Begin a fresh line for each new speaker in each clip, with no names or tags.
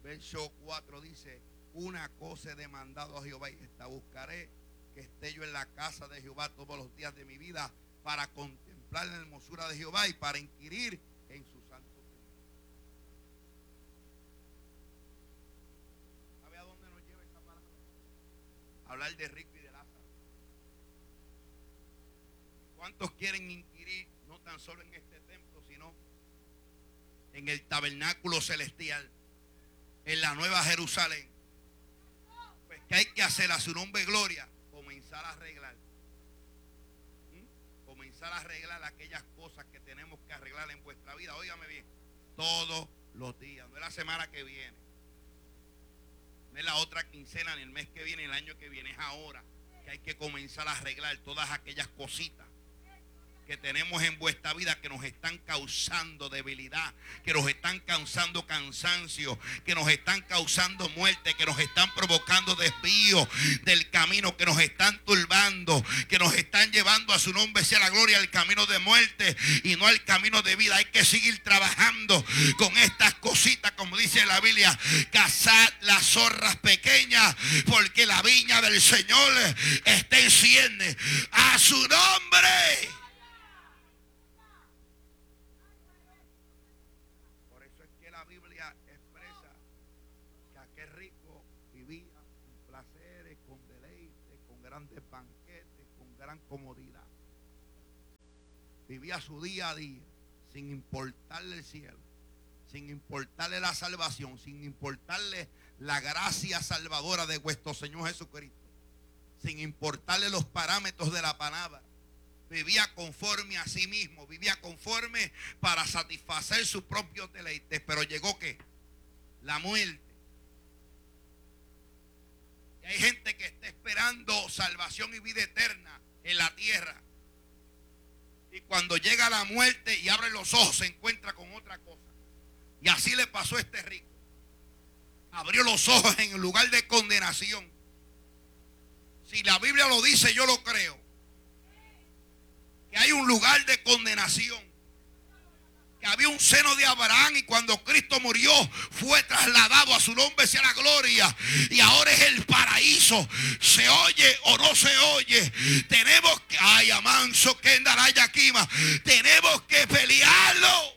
Verso 4 dice: una cosa he demandado a Jehová y esta buscaré, que esté yo en la casa de Jehová todos los días de mi vida, para contemplar la hermosura de Jehová y para inquirir en su santo templo. ¿Sabe a dónde nos lleva esta palabra? Hablar de rico y de Lázaro. ¿Cuántos quieren inquirir no tan solo en este templo, sino en el tabernáculo celestial, en la nueva Jerusalén? Pues ¿qué hay que hacer? A su nombre gloria, comenzar a arreglar. Comenzar a arreglar aquellas cosas que tenemos que arreglar en vuestra vida. Óigame bien, todos los días, no es la semana que viene, no es la otra quincena, ni el mes que viene, ni el año que viene, es ahora que hay que comenzar a arreglar todas aquellas cositas que tenemos en vuestra vida que nos están causando debilidad, que nos están causando cansancio, que nos están causando muerte, que nos están provocando desvío del camino, que nos están turbando, que nos están llevando, a su nombre sea la gloria, al camino de muerte y no al camino de vida. Hay que seguir trabajando con estas cositas, como dice la Biblia: cazad las zorras pequeñas, porque la viña del Señor está en cierne. A su nombre. La Biblia expresa que aquel rico vivía con placeres, con deleites, con grandes banquetes, con gran comodidad. Vivía su día a día sin importarle el cielo, sin importarle la salvación, sin importarle la gracia salvadora de vuestro Señor Jesucristo, sin importarle los parámetros de la palabra. Vivía conforme a sí mismo, vivía conforme para satisfacer sus propios deleites. Pero llegó ¿qué? La muerte. Y hay gente que está esperando salvación y vida eterna en la tierra, y cuando llega la muerte y abre los ojos se encuentra con otra cosa. Y así le pasó a este rico. Abrió los ojos en el lugar de condenación. Si la Biblia lo dice, yo lo creo, que hay un lugar de condenación, que había un seno de Abraham, y cuando Cristo murió fue trasladado, a su nombre sea la gloria, y ahora es el paraíso. ¿Se oye o no se oye? Tenemos que, ay, amanso que andaraya quima, tenemos que pelearlo.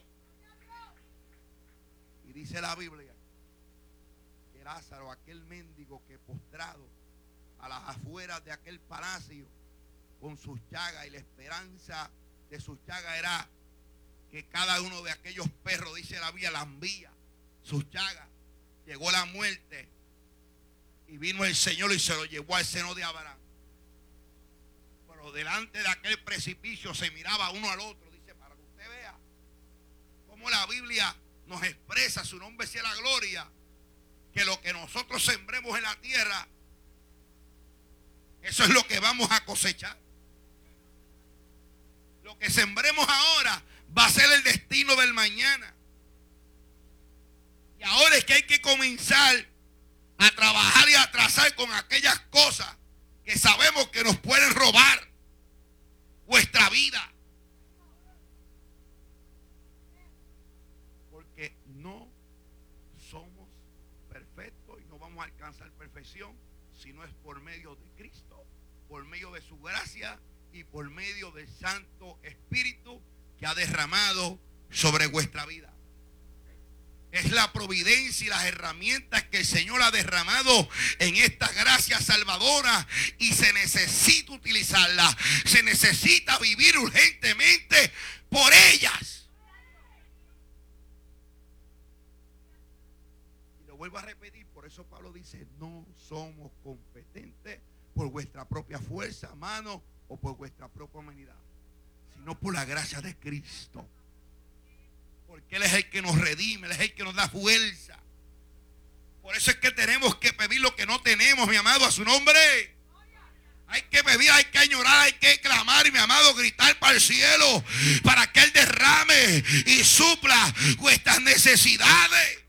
Y dice la Biblia que Lázaro, aquel mendigo que postrado a las afueras de aquel palacio con sus llagas, y la esperanza de sus llagas era que cada uno de aquellos perros, dice la Biblia, lambía sus llagas. Llegó la muerte y vino el Señor y se lo llevó al seno de Abraham. Pero delante de aquel precipicio se miraba uno al otro. Dice, para que usted vea cómo la Biblia nos expresa, su nombre sea la gloria, que lo que nosotros sembremos en la tierra, eso es lo que vamos a cosechar. Lo que sembremos ahora va a ser el destino del mañana. Y ahora es que hay que comenzar a trabajar y a trazar con aquellas cosas que sabemos que nos pueden robar vuestra vida. Porque no somos perfectos y no vamos a alcanzar perfección si no es por medio de Cristo, por medio de su gracia y por medio del Santo Espíritu que ha derramado sobre vuestra vida. Es la providencia y las herramientas que el Señor ha derramado en esta gracia salvadora, y se necesita utilizarlas. Se necesita vivir urgentemente por ellas. Y lo vuelvo a repetir, por eso Pablo dice: no somos competentes por vuestra propia fuerza, mano, o por vuestra propia humanidad, sino por la gracia de Cristo. Porque Él es el que nos redime, Él es el que nos da fuerza. Por eso es que tenemos que pedir lo que no tenemos, mi amado, a su nombre. Hay que pedir, hay que añorar, hay que clamar, mi amado, gritar para el cielo, para que Él derrame y supla vuestras necesidades.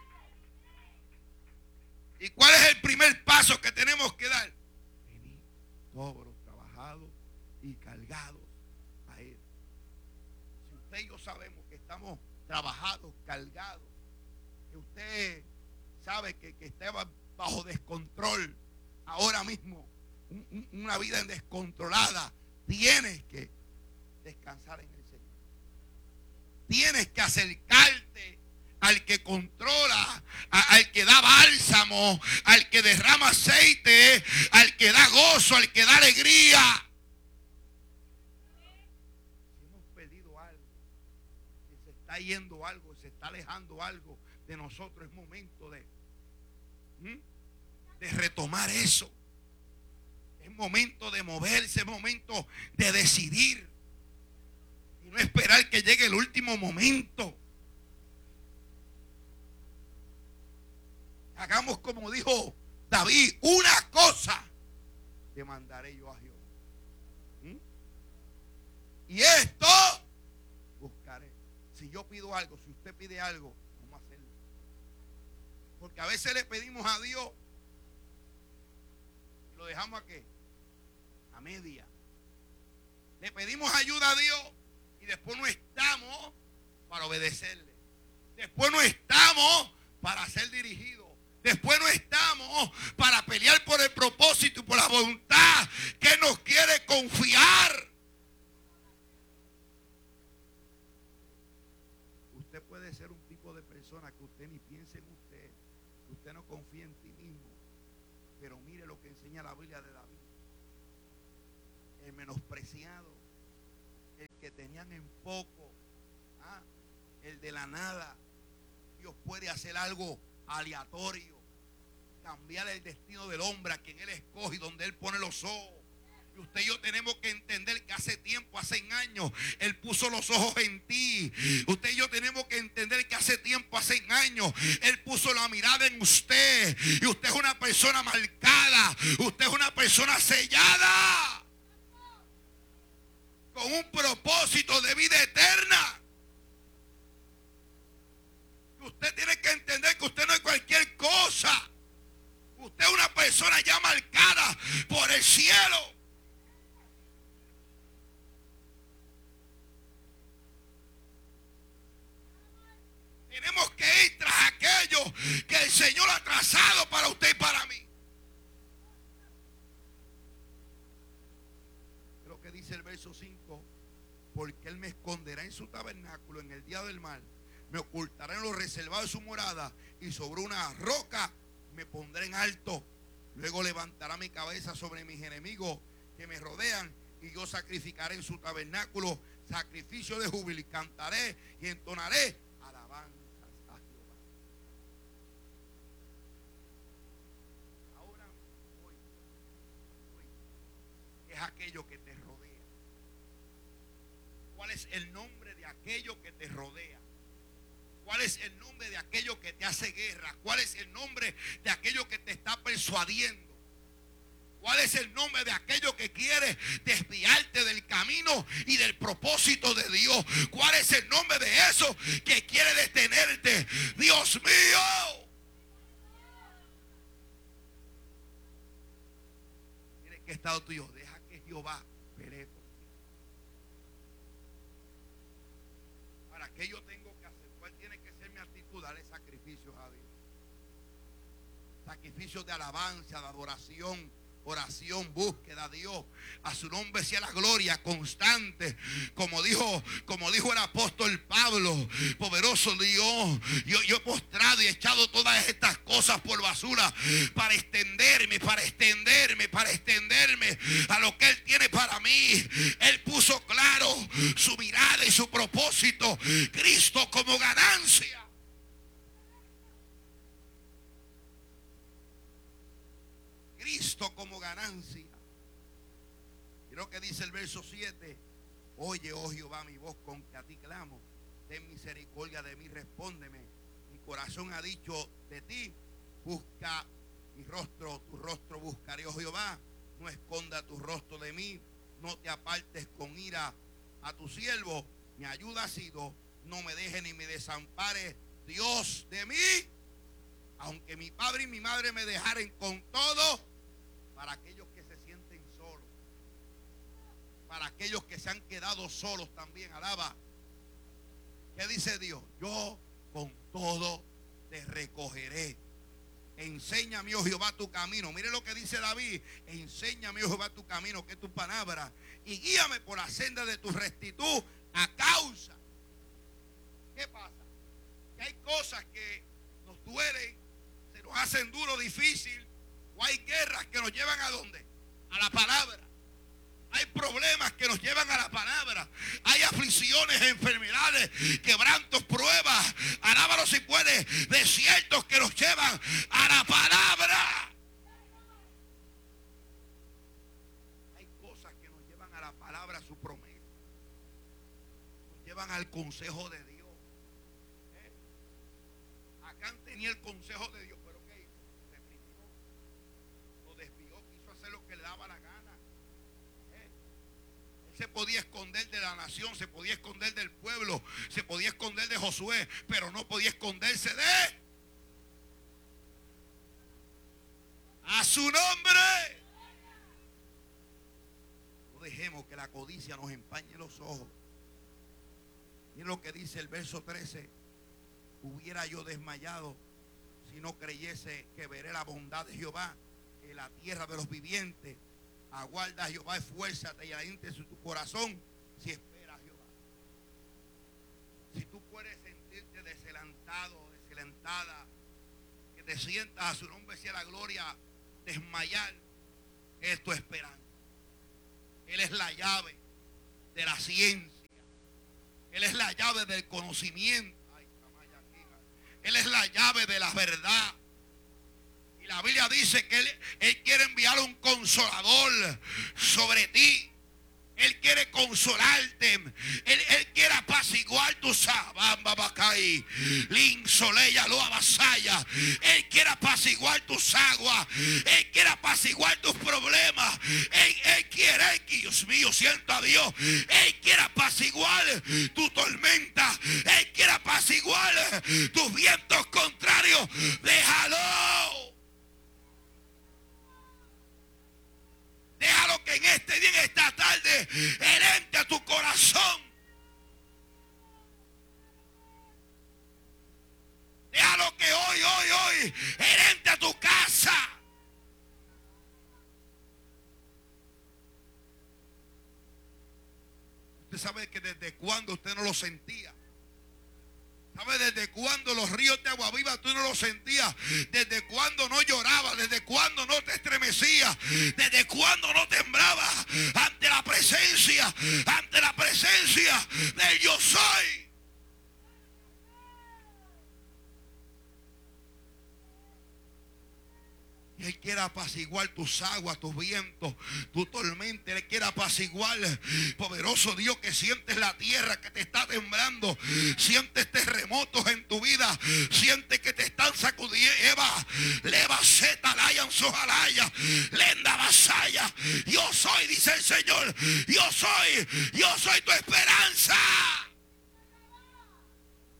¿Y cuál es el primer paso que tenemos que dar? Venid todos trabajados y cargados a Él. Si usted y yo sabemos que estamos trabajados, cargados, que usted sabe que estaba bajo descontrol ahora mismo, una vida descontrolada, tienes que descansar en el Señor. Tienes que acercarte al que controla, al que da bálsamo, al que derrama aceite, al que da gozo, al que da alegría. Si hemos perdido algo, si se está yendo algo, se está alejando algo de nosotros, es momento de retomar eso. Es momento de moverse, es momento de decidir y no esperar que llegue el último momento. Hagamos como dijo David: una cosa demandaré yo a Jehová, y esto buscaré. Si yo pido algo, si usted pide algo, vamos a hacerlo. Porque a veces le pedimos a Dios y lo dejamos a qué, a media. Le pedimos ayuda a Dios y después no estamos para obedecerle. Después no estamos para ser dirigidos. Después no estamos para pelear por el propósito y por la voluntad que nos quiere confiar. Usted puede ser un tipo de persona que usted ni piense en usted, que usted no confía en ti mismo. Pero mire lo que enseña la Biblia de David. El menospreciado, el que tenían en poco, el de la nada. Dios puede hacer algo aleatorio, cambiar el destino del hombre a quien Él escoge y donde Él pone los ojos. Y usted y yo tenemos que entender que hace tiempo, hace años, Él puso los ojos en ti. Usted y yo tenemos que entender que hace tiempo, hace años, Él puso la mirada en usted. Y usted es una persona marcada, usted es una persona sellada, con un propósito de vida eterna. Usted tiene que entender que usted no es cualquier cosa. Usted es una persona ya marcada por el cielo. Tenemos que ir tras aquello que el Señor ha trazado para usted y para mí. Lo que dice el verso 5: porque Él me esconderá en su tabernáculo en el día del mal. Me ocultaré en lo reservado de su morada, y sobre una roca me pondré en alto. Luego levantará mi cabeza sobre mis enemigos que me rodean, y yo sacrificaré en su tabernáculo sacrificio de júbilo, y cantaré y entonaré alabanzas a Jehová. Ahora hoy es aquello que te rodea. ¿Cuál es el nombre de aquello que te rodea? ¿Cuál es el nombre de aquello que te hace guerra? ¿Cuál es el nombre de aquello que te está persuadiendo? ¿Cuál es el nombre de aquello que quiere desviarte del camino y del propósito de Dios? ¿Cuál es el nombre de eso que quiere detenerte? Dios mío. Mire que estado tuyo. Deja que Jehová pelee por ti. ¿Para qué yo tengo que hacer? ¿Cuál tiene que ser mi actitud? Darle sacrificios a Dios. Sacrificios de alabanza, de adoración, oración, búsqueda a Dios. A su nombre sea la gloria constante. Como dijo el apóstol Pablo: poderoso Dios, yo he postrado y echado todas estas cosas por basura para extenderme a lo que Él tiene para mí. Él puso claro su mirada y su propósito: Cristo como ganancia. Cristo como ganancia. Y lo que dice el verso 7: oye, oh Jehová, mi voz con que a ti clamo. Ten misericordia de mí, respóndeme. Mi corazón ha dicho de ti: busca mi rostro, tu rostro buscaré, oh Jehová. No esconda tu rostro de mí. No te apartes con ira a tu siervo. Mi ayuda ha sido. No me dejes ni me desampares, Dios de mí. Aunque mi padre y mi madre me dejaren, con todo, para aquellos que se sienten solos, para aquellos que se han quedado solos también, alaba. ¿Qué dice Dios? Yo con todo te recogeré. Enséñame, oh Jehová, tu camino. Mire lo que dice David. Enséñame, oh Jehová, tu camino, que es tu palabra. Y guíame por la senda de tu rectitud a causa. ¿Qué pasa? Que hay cosas que nos duelen, se nos hacen duro, difícil. O hay guerras que nos llevan ¿a dónde? A la palabra. Hay problemas que nos llevan a la palabra. Hay aflicciones, enfermedades, quebrantos, pruebas. Alábalo si puede. Desiertos que nos llevan a la palabra. Hay cosas que nos llevan a la palabra, a su promesa. Nos llevan al consejo de Dios. Acán tenía el consejo de Dios, pero ¿qué hizo? Reprimió, lo desvió, quiso hacer lo que le daba la gana. Se podía esconder de la nación, se podía esconder del pueblo, se podía esconder de Josué, pero no podía esconderse de a su nombre. No dejemos que la codicia nos empañe los ojos. Miren lo que dice el verso 13. Hubiera yo desmayado si no creyese que veré la bondad de Jehová en la tierra de los vivientes. Aguarda a Jehová, esfuérzate y aliéntese tu corazón si esperas a Jehová. Si tú puedes sentirte desalentado, desalentada, que te sientas, a su nombre sea la gloria, desmayar, es tu esperanza. Él es la llave de la ciencia. Él es la llave del conocimiento. Él es la llave de la verdad. Y la Biblia dice que Él quiere enviar un consolador sobre ti. Él quiere consolarte. Él quiere apaciguar tus sabambabacay. Linsoleya lo avasalla. Él quiere apaciguar tus aguas. Él quiere apaciguar tus problemas. Él quiere, Dios mío, siento a Dios. Él quiere apaciguar tu tormenta. Él quiere apaciguar tus vientos contrarios. Déjalo. Déjalo que en este día, en esta tarde, Él entre a tu corazón. Déjalo que hoy, Él entre a tu casa. Usted sabe que desde cuando usted no lo sentía. ¿Sabe desde cuándo los ríos de agua viva tú no los sentías? ¿Desde cuándo no llorabas? ¿Desde cuándo no te estremecías? ¿Desde cuándo no temblabas ante la presencia del yo soy? Él quiere apaciguar tus aguas, tus vientos, tu tormenta. Él quiere apaciguar, poderoso Dios, que sientes la tierra que te está temblando. Sientes terremotos en tu vida. Sientes que te están sacudiendo. Eva, leva zeta, layan sojalaya, lenda vasalla. Yo soy, dice el Señor. Yo soy tu esperanza.